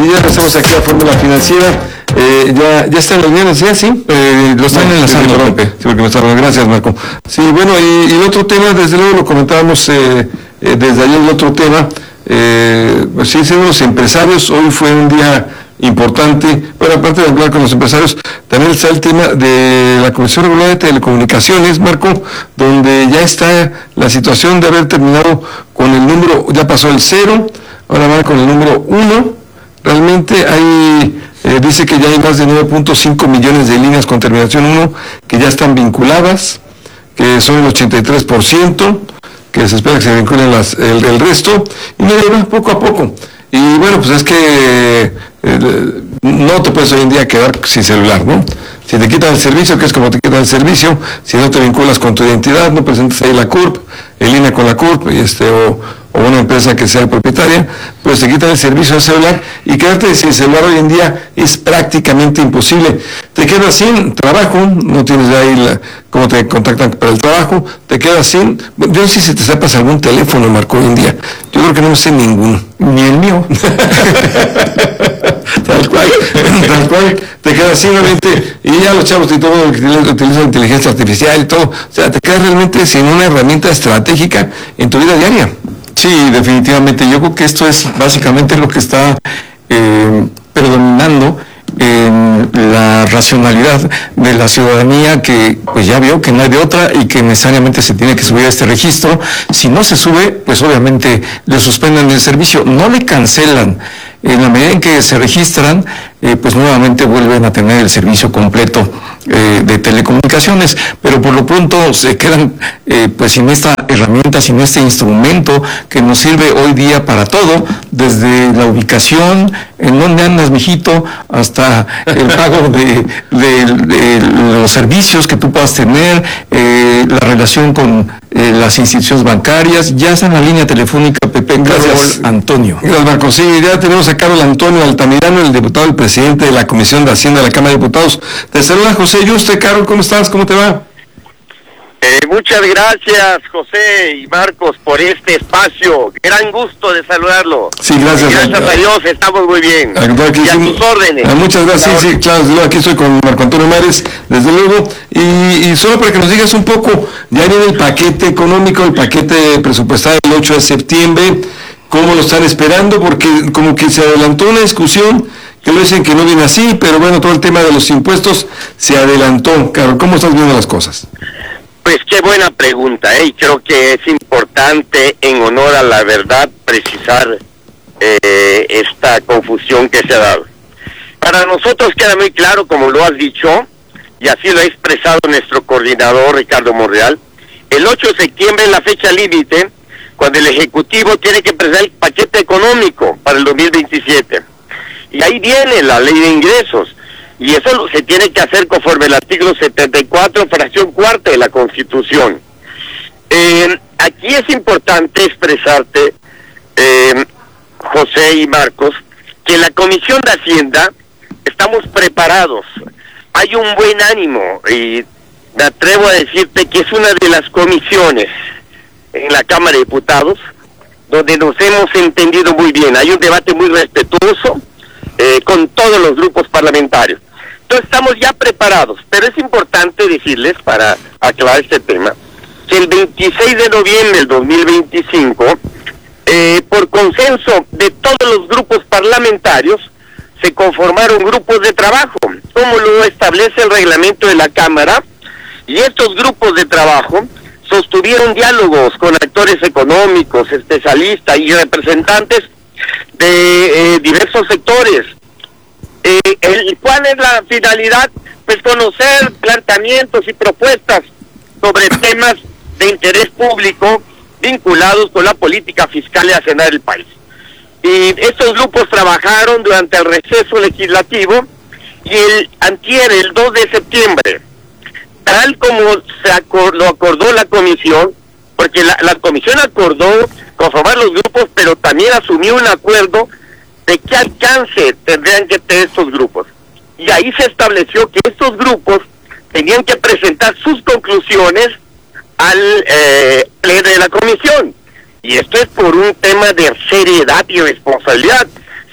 Sí, ya estamos aquí a Fórmula Financiera. Ya están las líneas, ¿sí? Lo están enlazando, Pepe. Sí, porque me está. Gracias, Marco. Sí, bueno, y el otro tema, desde luego lo comentábamos desde ayer, el otro tema, pues sí, son los empresarios. Hoy fue un día importante. Bueno, aparte de hablar con los empresarios, también está el tema de la Comisión Reguladora de Telecomunicaciones, Marco, donde ya está la situación de haber terminado con el número, ya pasó el 0, ahora va con el número 1. Realmente hay, dice que ya hay más de 9.5 millones de líneas con terminación 1 que ya están vinculadas, que son el 83%, que se espera que se vinculen el resto, y me va poco a poco. Y bueno, pues es que no te puedes hoy en día quedar sin celular, ¿no? Si te quitan el servicio, que es como te quitan el servicio, si no te vinculas con tu identidad, no presentas ahí la CURP, en línea con la CURP, o una empresa que sea propietaria, pues te quitan el servicio del celular, y quedarte sin celular hoy en día es prácticamente imposible. Te quedas sin trabajo, no tienes de ahí cómo te contactan para el trabajo, te quedas sin, yo no sé si te sepas algún teléfono, Marco, hoy en día, yo creo que no sé ninguno, ni el mío. Tal cual, te quedas sin realmente, y ya los chavos y todo utilizan inteligencia artificial y todo, o sea, te quedas realmente sin una herramienta estratégica en tu vida diaria. Sí, definitivamente. Yo creo que esto es básicamente lo que está predominando en la racionalidad de la ciudadanía, que pues ya vio que no hay de otra y que necesariamente se tiene que subir a este registro. Si no se sube, pues obviamente le suspenden el servicio, no le cancelan. En la medida en que se registran, pues nuevamente vuelven a tener el servicio completo de telecomunicaciones, pero por lo pronto se quedan pues sin esta herramienta, sin este instrumento que nos sirve hoy día para todo, desde la ubicación, en dónde andas, mijito, hasta el pago de los servicios que tú puedas tener, la relación con las instituciones bancarias. Ya está en la línea telefónica Pepe. Gracias, Antonio. Gracias, Marco. Sí, ya tenemos a Carlos Antonio Altamirano, el diputado, el presidente de la Comisión de Hacienda de la Cámara de Diputados. Te saluda José Yuste. Carlos, ¿cómo estás? ¿Cómo te va? Muchas gracias, José y Marcos, por este espacio. Gran gusto de saludarlo. Sí, gracias. Gracias a Dios, estamos muy bien. Y a tus órdenes. Muchas gracias. Sí, claro, aquí estoy con Marco Antonio Mares, desde luego. Y solo para que nos digas un poco, ya viene el paquete económico, el paquete presupuestario el 8 de septiembre. ¿Cómo lo están esperando? Porque como que se adelantó una discusión, que lo dicen que no viene así, pero bueno, todo el tema de los impuestos se adelantó. Carlos, ¿cómo estás viendo las cosas? Pues qué buena pregunta, y creo que es importante, en honor a la verdad, precisar esta confusión que se ha dado. Para nosotros queda muy claro, como lo has dicho, y así lo ha expresado nuestro coordinador Ricardo Monreal, el 8 de septiembre es la fecha límite cuando el Ejecutivo tiene que presentar el paquete económico para el 2027. Y ahí viene la ley de ingresos. Y eso se tiene que hacer conforme al artículo 74, fracción cuarta de la Constitución. Aquí es importante expresarte, José y Marcos, que en la Comisión de Hacienda estamos preparados. Hay un buen ánimo y me atrevo a decirte que es una de las comisiones en la Cámara de Diputados donde nos hemos entendido muy bien. Hay un debate muy respetuoso con todos los grupos parlamentarios. Entonces estamos ya preparados, pero es importante decirles, para aclarar este tema, que el 26 de noviembre del 2025, por consenso de todos los grupos parlamentarios, se conformaron grupos de trabajo, como lo establece el reglamento de la Cámara, y estos grupos de trabajo sostuvieron diálogos con actores económicos, especialistas y representantes de diversos sectores. ¿Cuál es la finalidad? Pues conocer planteamientos y propuestas sobre temas de interés público vinculados con la política fiscal y hacendaria del país. Y estos grupos trabajaron durante el receso legislativo y el 2 de septiembre, tal como lo acordó la comisión, porque la comisión acordó conformar los grupos, pero también asumió un acuerdo de qué alcance tendrían que tener estos grupos. Y ahí se estableció que estos grupos tenían que presentar sus conclusiones al pleno de la comisión. Y esto es por un tema de seriedad y responsabilidad.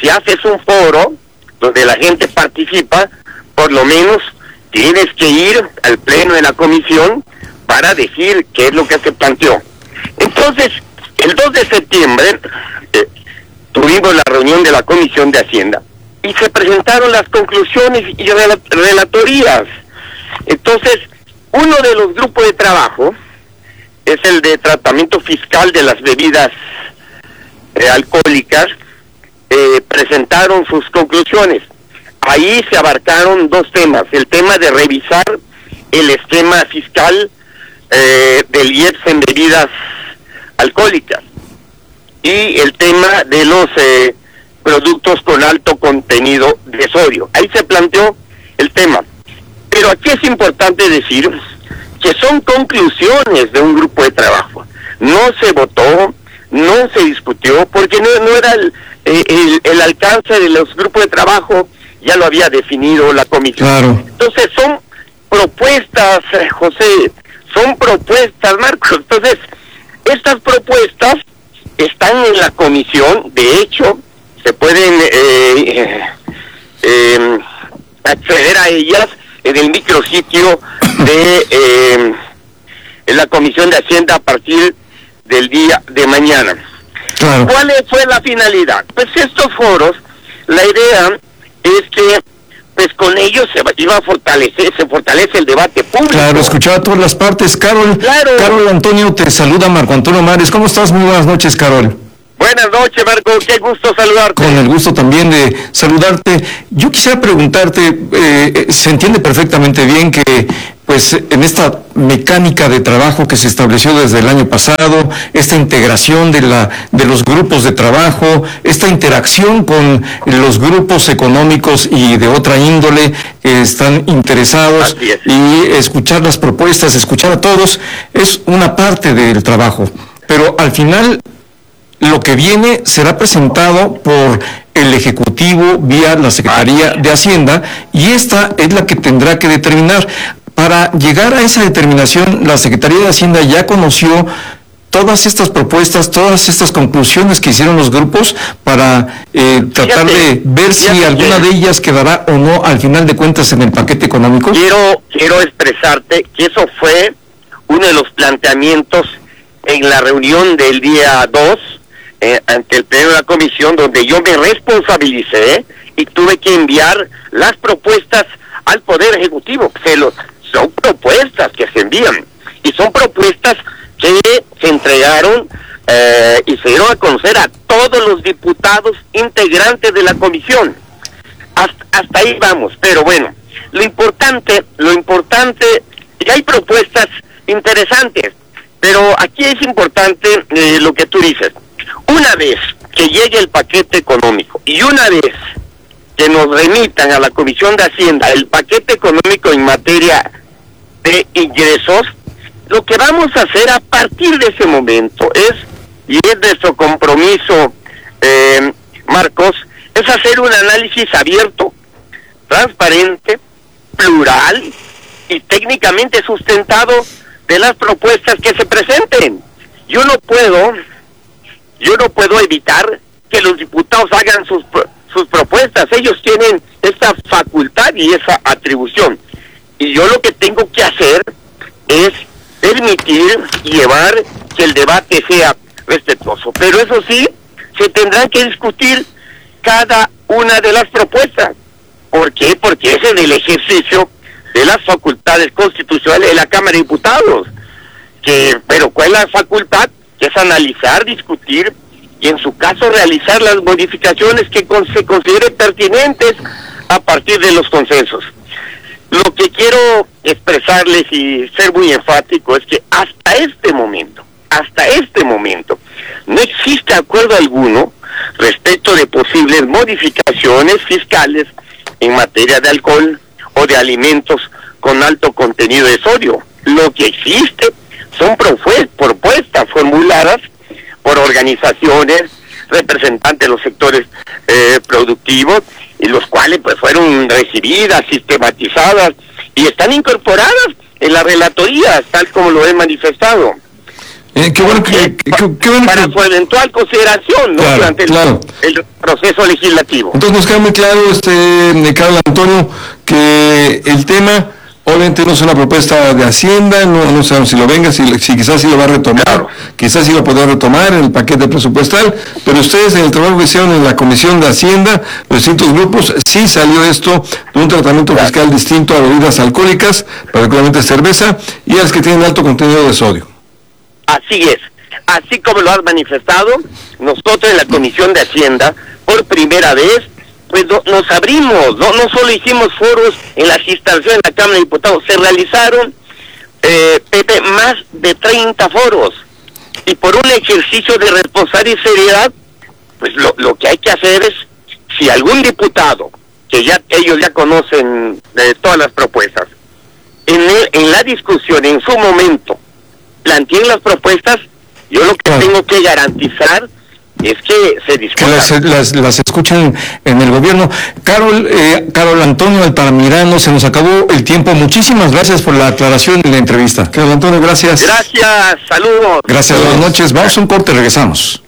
si haces un foro donde la gente participa, por lo menos tienes que ir al pleno de la comisión para decir qué es lo que se planteó. Entonces, el 2 de septiembre tuvimos la reunión de la Comisión de Hacienda y se presentaron las conclusiones y relatorías. Entonces, uno de los grupos de trabajo es el de tratamiento fiscal de las bebidas alcohólicas. Presentaron sus conclusiones. Ahí se abarcaron dos temas: el tema de revisar el esquema fiscal del IEPS en bebidas alcohólicas y el tema de los productos con alto contenido de sodio. Ahí se planteó el tema. Pero aquí es importante decir que son conclusiones de un grupo de trabajo. No se votó, no se discutió, porque no era el alcance de los grupos de trabajo, ya lo había definido la comisión. Claro. Entonces son propuestas, José, son propuestas, Marcos. Entonces, estas propuestas están en la comisión. De hecho, se pueden acceder a ellas en el micrositio de la Comisión de Hacienda a partir del día de mañana. Claro. ¿Cuál fue la finalidad? Pues estos foros, la idea es que pues con ellos se fortalece el debate público. Claro, escuchar a todas las partes. Carol, Claro. Carol Antonio, te saluda Marco Antonio Mares. ¿Cómo estás? Muy buenas noches, Carol. Buenas noches, Marco, qué gusto saludarte. Con el gusto también de saludarte. Yo quisiera preguntarte, se entiende perfectamente bien que pues en esta mecánica de trabajo que se estableció desde el año pasado, esta integración de los grupos de trabajo, esta interacción con los grupos económicos y de otra índole que están interesados, y escuchar las propuestas, escuchar a todos, es una parte del trabajo. Pero al final, lo que viene será presentado por el Ejecutivo vía la Secretaría de Hacienda, y esta es la que tendrá que determinar. Para llegar a esa determinación, la Secretaría de Hacienda ya conoció todas estas propuestas, todas estas conclusiones que hicieron los grupos para tratar de ver si alguna de ellas quedará o no al final de cuentas en el paquete económico. Quiero expresarte que eso fue uno de los planteamientos en la reunión del día 2 ante el pleno de la comisión, donde yo me responsabilicé y tuve que enviar las propuestas al Poder Ejecutivo. Son propuestas que se envían y son propuestas que se entregaron y se dieron a conocer a todos los diputados integrantes de la comisión. Hasta ahí vamos, pero bueno, lo importante, y hay propuestas interesantes, pero aquí es importante lo que tú dices. Una vez que llegue el paquete económico y una vez que nos remitan a la Comisión de Hacienda el paquete económico en materia de ingresos, lo que vamos a hacer a partir de ese momento es nuestro compromiso, Marcos, es hacer un análisis abierto, transparente, plural y técnicamente sustentado de las propuestas que se presenten. Yo no puedo evitar que los diputados hagan sus propuestas. Ellos tienen esa facultad y esa atribución. Y yo lo que tengo que hacer es permitir y llevar que el debate sea respetuoso. Pero eso sí, se tendrá que discutir cada una de las propuestas. ¿Por qué? Porque es en el ejercicio de las facultades constitucionales de la Cámara de Diputados. Pero ¿cuál es la facultad? Que es analizar, discutir y en su caso realizar las modificaciones que se consideren pertinentes a partir de los consensos. Lo que quiero expresarles y ser muy enfático es que hasta este momento, no existe acuerdo alguno respecto de posibles modificaciones fiscales en materia de alcohol o de alimentos con alto contenido de sodio. Lo que existe son propuestas formuladas por organizaciones representantes de los sectores productivos, y los cuales pues fueron recibidas, sistematizadas y están incorporadas en las relatorías, tal como lo he manifestado. Qué bueno para su eventual consideración, ¿no? Claro, durante el proceso legislativo. Entonces nos queda muy claro, Carlos Antonio, que el tema obviamente no es una propuesta de Hacienda, no sabemos si lo venga, si quizás sí lo va a retomar, claro, quizás sí lo podrá retomar en el paquete presupuestal, pero ustedes en el trabajo que hicieron en la Comisión de Hacienda, los distintos grupos, sí salió esto de un tratamiento fiscal distinto a bebidas alcohólicas, particularmente cerveza, y a las que tienen alto contenido de sodio. Así es, así como lo has manifestado, nosotros en la Comisión de Hacienda, por primera vez, pues nos abrimos, no solo hicimos foros en las instalaciones de la Cámara de Diputados, se realizaron, Pepe, más de 30 foros, y por un ejercicio de responsabilidad y seriedad, pues lo que hay que hacer es, si algún diputado, que ellos ya conocen de todas las propuestas, en la discusión, en su momento, planteen las propuestas, yo lo que tengo que garantizar es que se discutan. Que las escuchan en el gobierno. Carol Antonio Altamirano, se nos acabó el tiempo. Muchísimas gracias por la aclaración en la entrevista. Carol Antonio, gracias. Gracias, saludos. Gracias, buenas noches. Vamos a un corte, regresamos.